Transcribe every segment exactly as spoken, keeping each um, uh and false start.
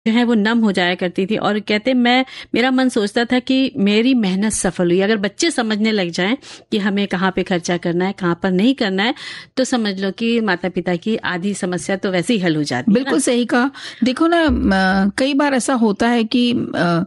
जो है वो नम हो जाया करती थी। और कहते मैं मेरा मन सोचता था कि मेरी मेहनत सफल हुई। अगर बच्चे समझने लग जाएं कि हमें कहाँ पे खर्चा करना है, कहाँ पर नहीं करना है, तो समझ लो कि माता पिता की आधी समस्या तो वैसे ही हल हो जाती है। बिल्कुल सही कहा। देखो ना, कई बार ऐसा होता है कि आ,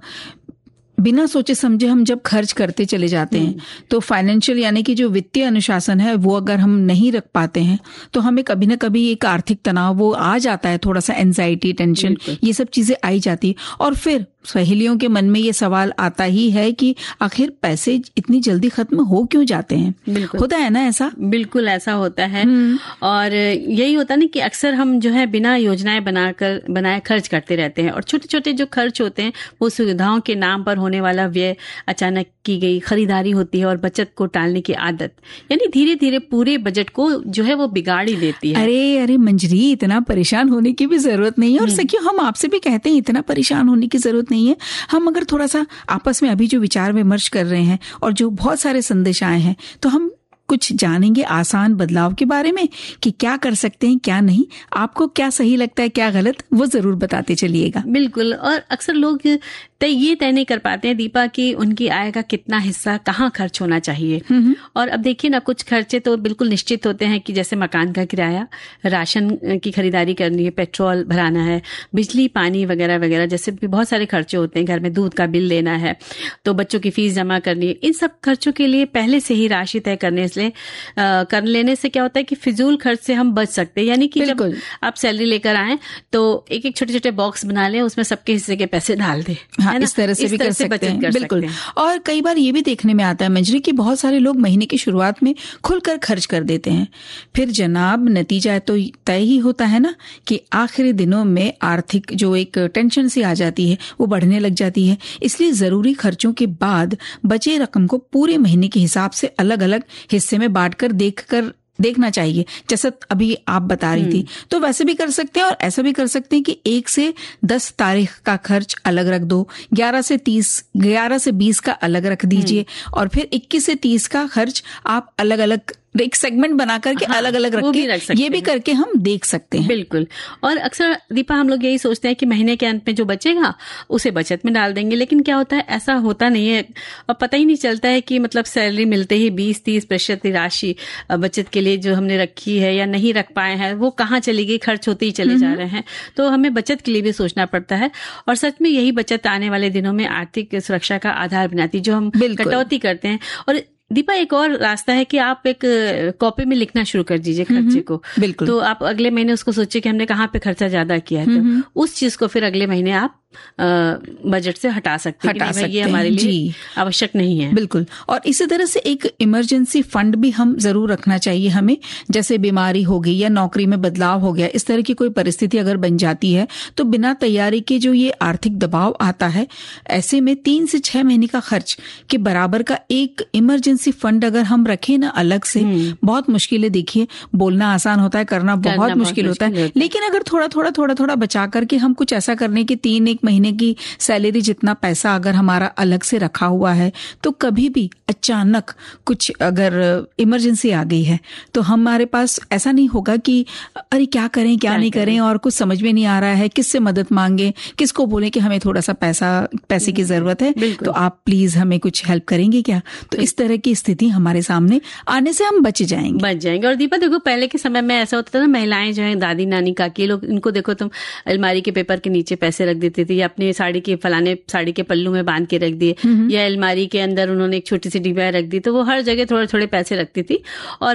बिना सोचे समझे हम जब खर्च करते चले जाते हैं तो फाइनेंशियल यानी कि जो वित्तीय अनुशासन है वो अगर हम नहीं रख पाते हैं तो हमें कभी ना कभी एक आर्थिक तनाव वो आ जाता है, थोड़ा सा एंजाइटी, टेंशन, ये सब चीजें आई जाती है। और फिर सहेलियों के मन में ये सवाल आता ही है कि आखिर पैसे इतनी जल्दी खत्म हो क्यों जाते हैं। होता है ना ऐसा? बिल्कुल ऐसा होता है। और यही होता है ना कि अक्सर हम जो है बिना योजनाएं बनाकर बनाए खर्च करते रहते हैं, और छोटे छोटे जो खर्च होते हैं वो सुविधाओं के नाम पर होने वाला व्यय, अचानक की गई खरीदारी होती है और बचत को टालने की आदत, यानी धीरे धीरे पूरे बजट को जो है वो बिगाड़ ही देती है। अरे अरे मंजरी, इतना परेशान होने की भी जरूरत नहीं है। और सखियों, हम आपसे भी कहते हैं इतना परेशान होने की जरूरत नहीं है। हम अगर थोड़ा सा आपस में अभी जो विचार विमर्श कर रहे हैं और जो बहुत सारे संदेश आए हैं, तो हम कुछ जानेंगे आसान बदलाव के बारे में कि क्या कर सकते हैं, क्या नहीं। आपको क्या सही लगता है, क्या गलत, वो जरूर बताते चलिएगा। बिल्कुल। और अक्सर लोग तय ये तय नहीं कर पाते हैं दीपा कि उनकी आय का कितना हिस्सा कहाँ खर्च होना चाहिए। और अब देखिए ना, कुछ खर्चे तो बिल्कुल निश्चित होते हैं कि जैसे मकान का किराया, राशन की खरीदारी करनी है, पेट्रोल भराना है, बिजली पानी वगैरह वगैरह, जैसे भी बहुत सारे खर्चे होते हैं। घर में दूध का बिल लेना है, तो बच्चों की फीस जमा करनी है। इन सब खर्चों के लिए पहले से ही राशि तय करने से आ, कर लेने से क्या होता है कि फिजूल खर्च से हम बच सकते हैं। यानी कि जब आप सैलरी लेकर आए तो एक एक छोटे छोटे बॉक्स बना लें, उसमें सबके हिस्से के पैसे डाल दें। हाँ, इस तरह से इस भी तरह कर से सकते हैं। कर बिल्कुल सकते हैं। और कई बार ये भी देखने में आता है मंजरी कि बहुत सारे लोग महीने की शुरुआत में खुलकर खर्च कर देते हैं, फिर जनाब नतीजा तो तय ही होता है ना कि आखिरी दिनों में आर्थिक जो एक टेंशन सी आ जाती है वो बढ़ने लग जाती है। इसलिए जरूरी खर्चों के बाद बचे रकम को पूरे महीने के हिसाब से अलग अलग हिस्से में बांटकर देखकर देखना चाहिए। जैसा अभी आप बता रही थी, तो वैसे भी कर सकते हैं। और ऐसा भी कर सकते हैं कि एक से दस तारीख का खर्च अलग रख दो, ग्यारह से तीस ग्यारह से बीस का अलग रख दीजिए, और फिर इक्कीस से तीस का खर्च आप अलग अलग एक सेगमेंट बना करके हाँ, अलग अलग रख के रख ये भी करके हम देख सकते हैं। बिल्कुल। और अक्सर दीपा हम लोग यही सोचते हैं कि महीने के अंत में जो बचेगा उसे बचत में डाल देंगे, लेकिन क्या होता है, ऐसा होता नहीं है। और पता ही नहीं चलता है कि मतलब सैलरी मिलते ही बीस तीस प्रतिशत राशि बचत के लिए जो हमने रखी है या नहीं रख पाए हैं वो कहाँ चली गई, खर्च होते ही चले जा रहे हैं। तो हमें बचत के लिए भी सोचना पड़ता है, और सच में यही बचत आने वाले दिनों में आर्थिक सुरक्षा का आधार बनाती, जो हम कटौती करते हैं। और दीपा एक और रास्ता है कि आप एक कॉपी में लिखना शुरू कर दीजिए खर्चे को। बिल्कुल। तो आप अगले महीने उसको सोचिए कि हमने कहाँ पे खर्चा ज्यादा किया है, तो उस चीज को फिर अगले महीने आप आ, बजट से हटा सकते हैं, हटा सकते ये हमारे लिए आवश्यक नहीं है। बिल्कुल। और इसी तरह से एक इमरजेंसी फंड भी हम जरूर रखना चाहिए हमें। जैसे बीमारी हो गई या नौकरी में बदलाव हो गया, इस तरह की कोई परिस्थिति अगर बन जाती है तो बिना तैयारी के जो ये आर्थिक दबाव आता है, ऐसे में तीन से छह महीने का खर्च के बराबर का एक इमरजेंसी फंड अगर हम रखें ना अलग से, बहुत मुश्किल है। देखिए, बोलना आसान होता है, करना बहुत मुश्किल होता है। लेकिन अगर थोड़ा थोड़ा थोड़ा थोड़ा बचा करके हम कुछ ऐसा करने की तीन एक महीने की सैलरी जितना पैसा अगर हमारा अलग से रखा हुआ है, तो कभी भी अचानक कुछ अगर इमरजेंसी आ गई है तो हमारे पास ऐसा नहीं होगा कि अरे क्या करें क्या नहीं करें, और कुछ समझ में नहीं आ रहा है, किससे मदद मांगे, किसको बोले कि हमें थोड़ा सा पैसा पैसे की जरूरत है, तो आप प्लीज हमें कुछ हेल्प करेंगे क्या। तो इस तरह की स्थिति हमारे सामने आने से हम बच जाएंगे बच जाएंगे और दीपा देखो, पहले के समय में ऐसा होता था ना, महिलाएं जो है दादी नानी काकी लोग, इनको देखो तुम अलमारी के पेपर के नीचे पैसे रख देती थी, या अपनी साड़ी के फलाने साड़ी के पल्लू में बांध के रख दिए, या अलमारी के अंदर उन्होंने एक छोटी सी डिब्बा रख दी, तो वो हर जगह थोड़े थोड़े पैसे रखती थी। और